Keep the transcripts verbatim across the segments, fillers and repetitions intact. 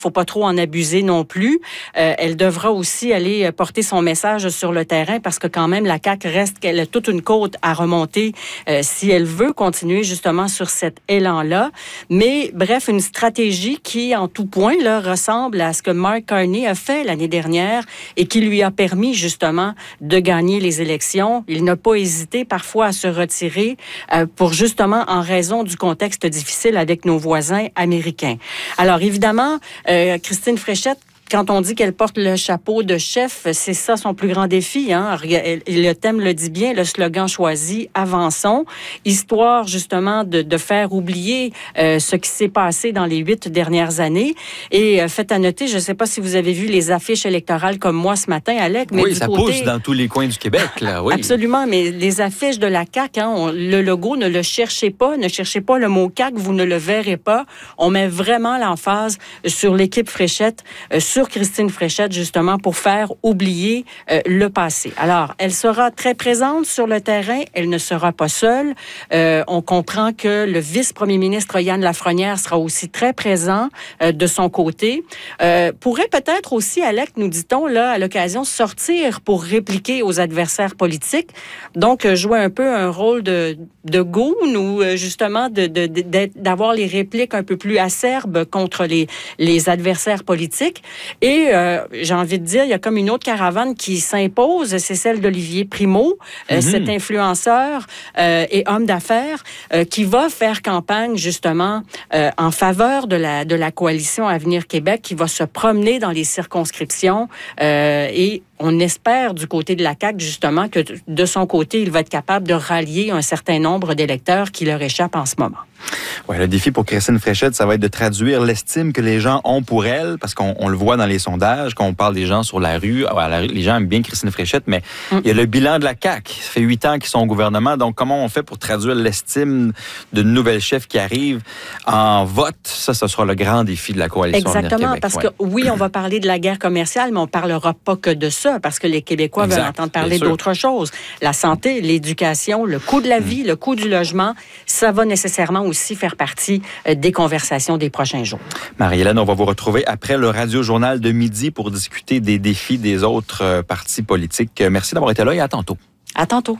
faut pas trop en abuser non plus. Euh, elle devra aussi aller porter son message sur le terrain parce que quand même, la C A Q reste qu'elle a toute une côte à remonter euh, si elle veut continuer justement sur cet élan-là. Mais bref, une stratégie qui, en tout point, là, ressemble à ce que Mark Carney a fait l'année dernière et qui lui a permis justement de gagner les élections. Il n'a pas hésité parfois à se retirer euh, pour justement en raison du contexte difficile avec nos voisins américains. Alors évidemment, Euh, Christine Fréchette, quand on dit qu'elle porte le chapeau de chef, c'est ça son plus grand défi. Hein? Le thème le dit bien, le slogan choisi, avançons, histoire justement de, de faire oublier euh, ce qui s'est passé dans les huit dernières années. Et euh, faites à noter, je ne sais pas si vous avez vu les affiches électorales comme moi ce matin, Alec. Mais oui, du ça côté... pousse dans tous les coins du Québec. Là, oui. Absolument, mais les affiches de la C A Q, hein, on, le logo, ne le cherchez pas, ne cherchez pas le mot C A Q, vous ne le verrez pas. On met vraiment l'emphase sur l'équipe Fréchette, euh, sur Christine Fréchette, justement, pour faire oublier euh, le passé. Alors, elle sera très présente sur le terrain. Elle ne sera pas seule. Euh, on comprend que le vice-premier ministre Yann Lafrenière sera aussi très présent euh, de son côté. Euh, pourrait peut-être aussi, Alec, nous dit-on, là, à l'occasion, sortir pour répliquer aux adversaires politiques. Donc, euh, jouer un peu un rôle de, de goon ou euh, justement de, de, de, d'avoir les répliques un peu plus acerbes contre les, les adversaires politiques. Et euh, j'ai envie de dire, il y a comme une autre caravane qui s'impose, c'est celle d'Olivier Primo, euh, mm-hmm. cet influenceur euh, et homme d'affaires euh, qui va faire campagne justement euh, en faveur de la, de la coalition Avenir Québec, qui va se promener dans les circonscriptions euh, et on espère du côté de la C A Q, justement, que de son côté, il va être capable de rallier un certain nombre d'électeurs qui leur échappent en ce moment. Oui, le défi pour Christine Fréchette, ça va être de traduire l'estime que les gens ont pour elle, parce qu'on on le voit dans les sondages, quand on parle des gens sur la rue, alors, la rue les gens aiment bien Christine Fréchette, mais mm. il y a le bilan de la C A Q. Ça fait huit ans qu'ils sont au gouvernement, donc comment on fait pour traduire l'estime d'une nouvelle chef qui arrive en vote? Ça, ce sera le grand défi de la coalition Avenir Québec. Exactement, parce ouais. que oui, on va parler de la guerre commerciale, mais on ne parlera pas que de ça, parce que les Québécois exact, veulent entendre parler d'autres choses. La santé, l'éducation, le coût de la vie, mm. le coût du logement, ça va nécessairement aussi faire partie des conversations des prochains jours. Marie-Hélène, on va vous retrouver après le Radio-Journal de midi pour discuter des défis des autres partis politiques. Merci d'avoir été là et à tantôt. À tantôt.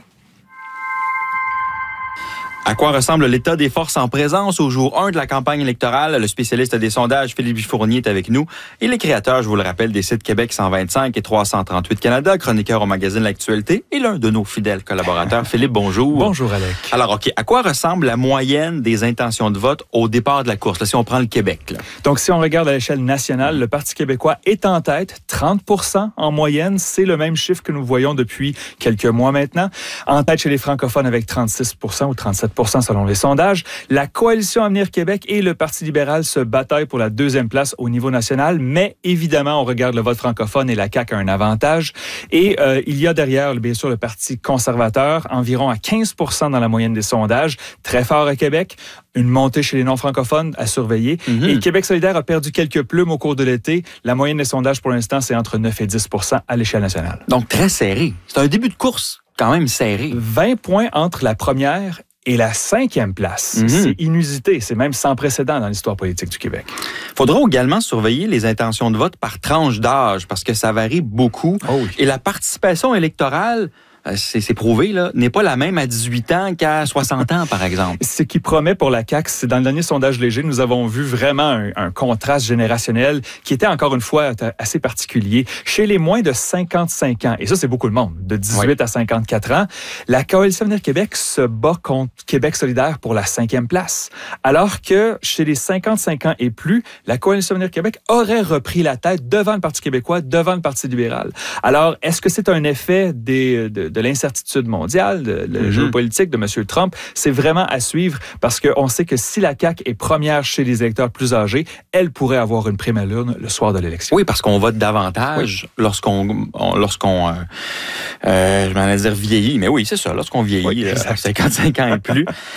À quoi ressemble l'état des forces en présence au jour un de la campagne électorale? Le spécialiste des sondages, Philippe Fournier, est avec nous. Et les créateurs, je vous le rappelle, des sites Québec cent vingt-cinq et trois cent trente-huit Canada, chroniqueur au magazine L'Actualité, et l'un de nos fidèles collaborateurs. Philippe, bonjour. Bonjour, Alec. Alors, OK, à quoi ressemble la moyenne des intentions de vote au départ de la course? Là, si on prend le Québec. Là. Donc, si on regarde à l'échelle nationale, le Parti québécois est en tête, trente pour cent en moyenne. C'est le même chiffre que nous voyons depuis quelques mois maintenant. En tête chez les francophones avec trente-six pour cent ou trente-sept pour cent selon les sondages. La coalition Avenir Québec et le Parti libéral se bataillent pour la deuxième place au niveau national, mais évidemment, on regarde le vote francophone et la C A Q a un avantage. Et euh, il y a derrière, bien sûr, le Parti conservateur, environ à quinze pour cent dans la moyenne des sondages, très fort à Québec. Une montée chez les non-francophones à surveiller. Mm-hmm. Et Québec solidaire a perdu quelques plumes au cours de l'été. La moyenne des sondages, pour l'instant, c'est entre neuf et dix pour cent à l'échelle nationale. Donc, très serré. C'est un début de course quand même serré. vingt points entre la première et la cinquième place. Mm-hmm. C'est inusité, c'est même sans précédent dans l'histoire politique du Québec. Il faudra également surveiller les intentions de vote par tranche d'âge, parce que ça varie beaucoup. Oh oui. Et la participation électorale, C'est, c'est prouvé, là, n'est pas la même à dix-huit ans qu'à soixante ans, par exemple. Ce qui promet pour la C A Q, c'est dans le dernier sondage léger, nous avons vu vraiment un, un contraste générationnel qui était encore une fois assez particulier. Chez les moins de cinquante-cinq ans, et ça, c'est beaucoup de monde, de dix-huit oui. à cinquante-quatre ans, la Coalition Avenir Québec se bat contre Québec solidaire pour la cinquième place. Alors que chez les cinquante-cinq ans et plus, la Coalition Avenir Québec aurait repris la tête devant le Parti québécois, devant le Parti libéral. Alors, est-ce que c'est un effet des... De, de l'incertitude mondiale, de, le mm-hmm. géopolitique de M. Trump? C'est vraiment à suivre parce qu'on sait que si la C A Q est première chez les électeurs plus âgés, elle pourrait avoir une prime à l'urne le soir de l'élection. Oui, parce qu'on vote davantage oui. lorsqu'on, on, lorsqu'on euh, euh, je m'en allais dire vieillit, mais oui, c'est ça, lorsqu'on vieillit, oui, là, cinquante-cinq ans et plus.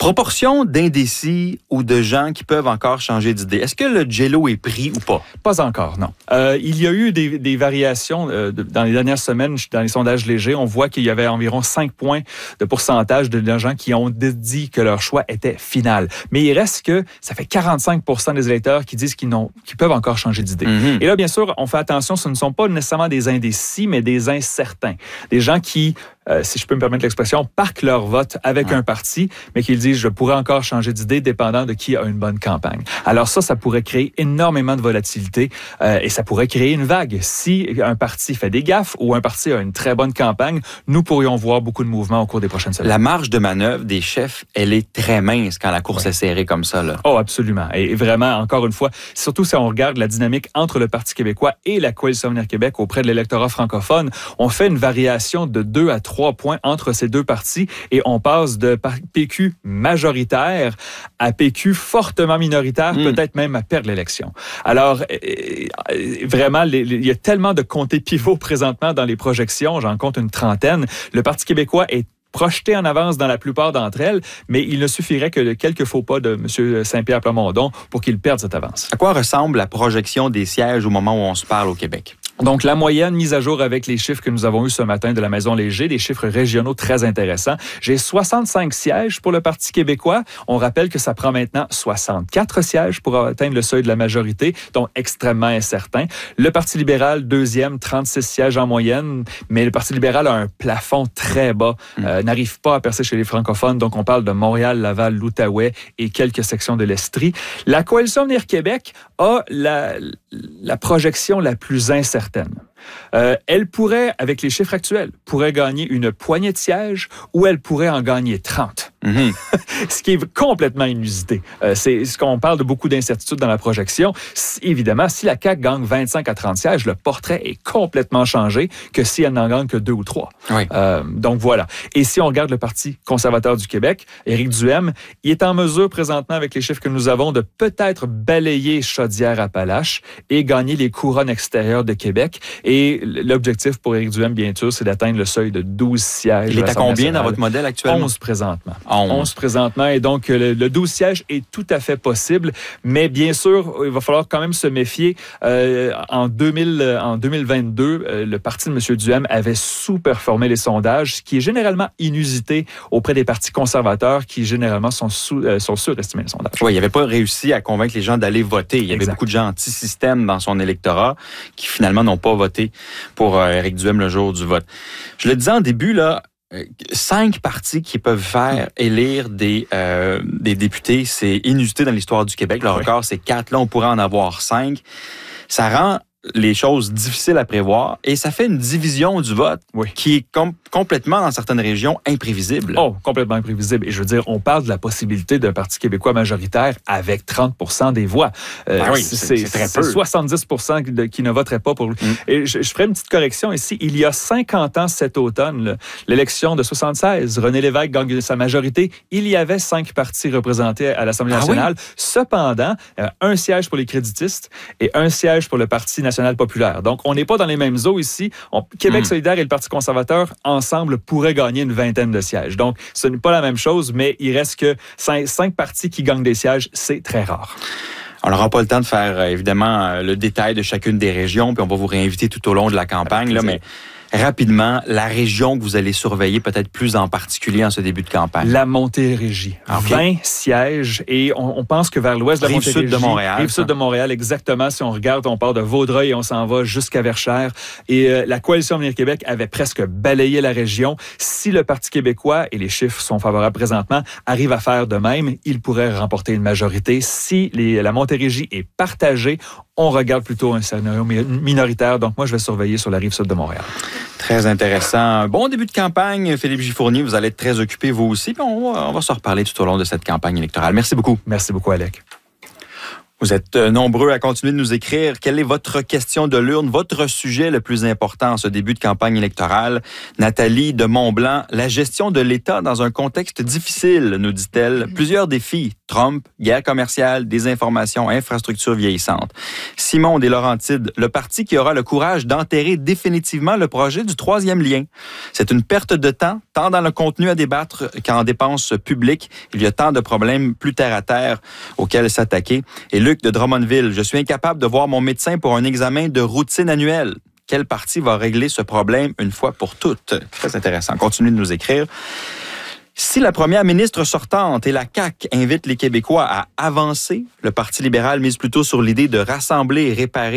Proportion d'indécis ou de gens qui peuvent encore changer d'idée. Est-ce que le J-Lo est pris ou pas? Pas encore, non. Euh, il y a eu des, des variations euh, de, dans les dernières semaines, dans les sondages légers. On voit qu'il y avait environ cinq points de pourcentage de gens qui ont dit que leur choix était final. Mais il reste que ça fait quarante-cinq pour cent des électeurs qui disent qu'ils, n'ont, qu'ils peuvent encore changer d'idée. Mm-hmm. Et là, bien sûr, on fait attention, ce ne sont pas nécessairement des indécis, mais des incertains. Des gens qui, euh, si je peux me permettre l'expression, parquent leur vote avec ouais. un parti, mais qu'ils disent je pourrais encore changer d'idée dépendant de qui a une bonne campagne. Alors ça, ça pourrait créer énormément de volatilité euh, et ça pourrait créer une vague. Si un parti fait des gaffes ou un parti a une très bonne campagne, nous pourrions voir beaucoup de mouvements au cours des prochaines semaines. La marge de manœuvre des chefs, elle est très mince quand la course ouais. est serrée comme ça. Là. Oh, absolument. Et vraiment, encore une fois, surtout si on regarde la dynamique entre le Parti québécois et la Coalition Avenir Québec auprès de l'électorat francophone, on fait une variation de deux à trois points entre ces deux partis et on passe de P Q majoritaire à P Q fortement minoritaire, mmh. peut-être même à perdre l'élection. Alors, euh, vraiment, les, les, il y a tellement de comtés pivots présentement dans les projections, j'en compte une trentaine. Le Parti québécois est projeté en avance dans la plupart d'entre elles, mais il ne suffirait que de quelques faux pas de M. Saint-Pierre Plamondon pour qu'il perde cette avance. À quoi ressemble la projection des sièges au moment où on se parle au Québec? Donc, la moyenne mise à jour avec les chiffres que nous avons eus ce matin de la Maison Léger, des chiffres régionaux très intéressants. J'ai soixante-cinq sièges pour le Parti québécois. On rappelle que ça prend maintenant soixante-quatre sièges pour atteindre le seuil de la majorité, donc extrêmement incertain. Le Parti libéral, deuxième, trente-six sièges en moyenne, mais le Parti libéral a un plafond très bas, mmh. euh, n'arrive pas à percer chez les francophones, donc on parle de Montréal, Laval, l'Outaouais et quelques sections de l'Estrie. La Coalition Avenir Québec a la, la projection la plus incertaine. Euh, elle pourrait, avec les chiffres actuels, pourrait gagner une poignée de sièges ou elle pourrait en gagner trente. Mm-hmm. Ce qui est complètement inusité. Euh, c'est ce qu'on parle de beaucoup d'incertitudes dans la projection. Si, évidemment, si la C A Q gagne vingt-cinq à trente sièges, le portrait est complètement changé que si elle n'en gagne que deux ou trois. Oui. Euh, donc voilà. Et si on regarde le Parti conservateur du Québec, Éric Duhaime, il est en mesure présentement, avec les chiffres que nous avons, de peut-être balayer Chaudière-Appalaches et gagner les couronnes extérieures de Québec. Et l'objectif pour Éric Duhaime, bien sûr, c'est d'atteindre le seuil de douze sièges. Il est à combien dans votre modèle actuellement? onze présentement. onze présentement. Et donc, le, le douze sièges est tout à fait possible. Mais bien sûr, il va falloir quand même se méfier. Euh, en, deux mille, en deux mille vingt-deux, euh, le parti de M. Duhaime avait sous-performé les sondages, ce qui est généralement inusité auprès des partis conservateurs qui, généralement, sont, sous, euh, sont surestimés les sondages. Oui, il n'avait pas réussi à convaincre les gens d'aller voter. Il y avait exact. beaucoup de gens anti-système dans son électorat qui, finalement, n'ont pas voté pour euh, Éric Duhaime le jour du vote. Je le disais en début, là, cinq partis qui peuvent faire élire des, euh, des députés, c'est inusité dans l'histoire du Québec. Le record, oui. c'est quatre. Là, on pourrait en avoir cinq. Ça rend les choses difficiles à prévoir et ça fait une division du vote oui. qui est com- complètement, dans certaines régions, imprévisible. Oh, complètement imprévisible. Et je veux dire, on parle de la possibilité d'un Parti québécois majoritaire avec trente pour cent des voix. Euh, ben oui, c'est, c'est, c'est très peu. C'est soixante-dix pour cent de, qui ne voteraient pas pour lui. Mm. Et je, je ferai une petite correction ici. Il y a cinquante ans cet automne, là, l'élection de soixante-seize, René Lévesque gagne sa majorité. Il y avait cinq partis représentés à l'Assemblée nationale. Ah oui? Cependant, euh, un siège pour les créditistes et un siège pour le Parti national populaire. Donc, on n'est pas dans les mêmes eaux ici. On, Québec mmh. solidaire et le Parti conservateur, ensemble, pourraient gagner une vingtaine de sièges. Donc, ce n'est pas la même chose, mais il reste que cinq, cinq partis qui gagnent des sièges, c'est très rare. On n'aura pas le temps de faire, évidemment, le détail de chacune des régions, puis on va vous réinviter tout au long de la campagne, là, mais rapidement, la région que vous allez surveiller, peut-être plus en particulier en ce début de campagne. La Montérégie. Okay. vingt sièges et on, on pense que vers l'ouest de la Montérégie. Rive-sud de Montréal. Rive-sud de Montréal, exactement. Si on regarde, on part de Vaudreuil et on s'en va jusqu'à Verchères. Et euh, la Coalition Avenir Québec avait presque balayé la région. Si le Parti québécois, et les chiffres sont favorables présentement, arrive à faire de même, il pourrait remporter une majorité. Si les, la Montérégie est partagée, on regarde plutôt un scénario minoritaire. Donc, moi, je vais surveiller sur la Rive-sud de Montréal. Très intéressant. Bon début de campagne, Philippe Gifournier. Vous allez être très occupé, vous aussi. Puis on va, on va se reparler tout au long de cette campagne électorale. Merci beaucoup. Merci beaucoup, Alec. Vous êtes nombreux à continuer de nous écrire. Quelle est votre question de l'urne, votre sujet le plus important en ce début de campagne électorale? Nathalie de Montblanc, la gestion de l'État dans un contexte difficile, nous dit-elle. Plusieurs défis. Trump, guerre commerciale, désinformation, infrastructure vieillissante. Simon des Laurentides, le parti qui aura le courage d'enterrer définitivement le projet du troisième lien. C'est une perte de temps, tant dans le contenu à débattre qu'en dépenses publiques. Il y a tant de problèmes plus terre à terre auxquels s'attaquer. Et Luc de Drummondville, je suis incapable de voir mon médecin pour un examen de routine annuel. Quel parti va régler ce problème une fois pour toutes? Très intéressant. Continuez de nous écrire. Si la première ministre sortante et la C A Q invitent les Québécois à avancer, le Parti libéral mise plutôt sur l'idée de rassembler et réparer